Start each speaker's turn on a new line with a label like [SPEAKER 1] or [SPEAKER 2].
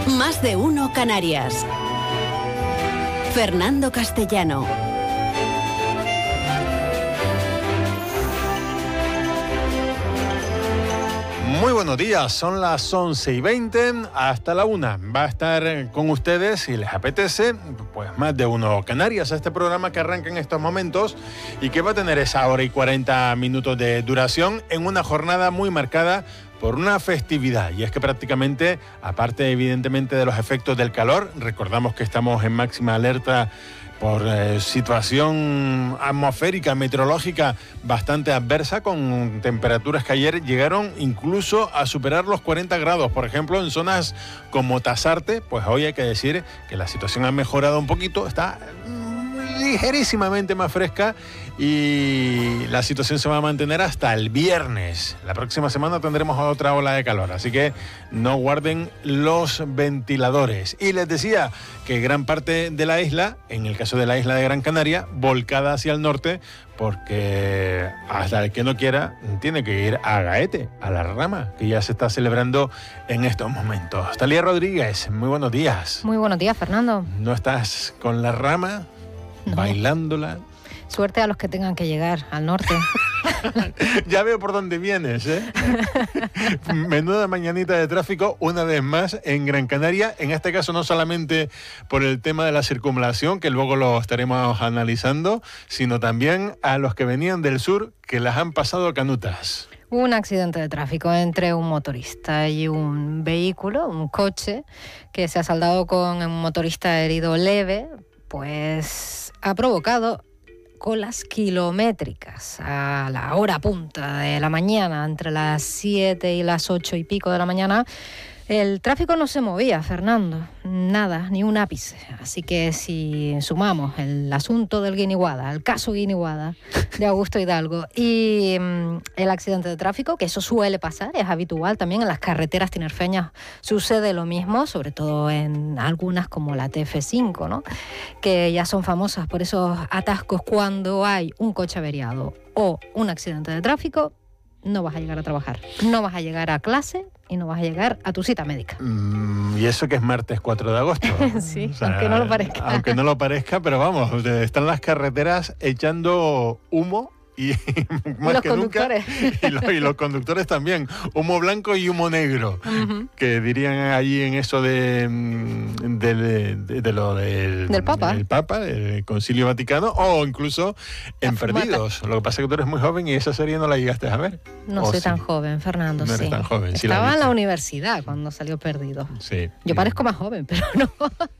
[SPEAKER 1] Más de uno Canarias. Fernando Castellano.
[SPEAKER 2] Muy buenos días, son las 11:20, hasta la 1. Va a estar con ustedes, si les apetece, pues Más de uno Canarias, este programa que arranca en estos momentos y que va a tener esa hora y 40 minutos de duración en una jornada muy marcada por una festividad. Y es que prácticamente, aparte evidentemente de los efectos del calor, recordamos que estamos en máxima alerta por situación atmosférica, meteorológica bastante adversa, con temperaturas que ayer llegaron incluso a superar los 40 grados. Por ejemplo, en zonas como Tasarte, pues hoy hay que decir que la situación ha mejorado un poquito, está ligerísimamente más fresca y la situación se va a mantener hasta el viernes. La próxima semana tendremos otra ola de calor, así que no guarden los ventiladores. Y les decía que gran parte de la isla, en el caso de la isla de Gran Canaria, volcada hacia el norte, porque hasta el que no quiera tiene que ir a Gaete, a la Rama, que ya se está celebrando en estos momentos. Talía Rodríguez, muy buenos días.
[SPEAKER 3] Muy buenos días, Fernando.
[SPEAKER 2] ¿No estás con la Rama? No. Bailándola.
[SPEAKER 3] Suerte a los que tengan que llegar al norte.
[SPEAKER 2] Ya veo por dónde vienes, ¿eh? Menuda mañanita de tráfico, una vez más, en Gran Canaria. En este caso, no solamente por el tema de la circunvalación, que luego lo estaremos analizando, sino también a los que venían del sur, que las han pasado canutas.
[SPEAKER 3] Hubo un accidente de tráfico entre un motorista y un vehículo, un coche, que se ha saldado con un motorista herido leve, pues ha provocado colas kilométricas a la hora punta de la mañana, entre las 7 y las 8 y pico de la mañana. El tráfico no se movía, Fernando, nada, ni un ápice. Así que si sumamos el asunto del Guiniguada, el caso Guiniguada de Augusto Hidalgo y el accidente de tráfico, que eso suele pasar, es habitual también en las carreteras tinerfeñas, sucede lo mismo, sobre todo en algunas como la TF5, ¿no? Que ya son famosas por esos atascos cuando hay un coche averiado o un accidente de tráfico. No vas a llegar a trabajar, no vas a llegar a clase y no vas a llegar a tu cita médica.
[SPEAKER 2] Y eso que es martes 4 de agosto.
[SPEAKER 3] Sí, o sea, aunque no lo parezca.
[SPEAKER 2] Aunque no lo parezca, pero vamos, están las carreteras echando humo y más
[SPEAKER 3] los
[SPEAKER 2] que
[SPEAKER 3] conductores.
[SPEAKER 2] Nunca. Y los conductores también. Humo blanco y humo negro. Uh-huh. Que dirían allí en eso del
[SPEAKER 3] Papa.
[SPEAKER 2] Del Papa, del Concilio Vaticano, o incluso en Perdidos. Lo que pasa es que tú eres muy joven y esa serie no la llegaste a ver.
[SPEAKER 3] No soy tan joven, Fernando.
[SPEAKER 2] No eres tan joven.
[SPEAKER 3] Estaba en la universidad cuando salió Perdidos.
[SPEAKER 2] Sí.
[SPEAKER 3] Yo parezco más joven, pero no.